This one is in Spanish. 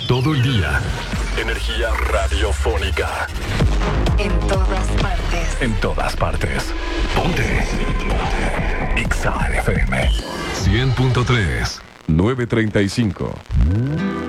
todo el día. Energía radiofónica. En todas partes. En todas partes. Ponte. Exa FM 100.3 9:35.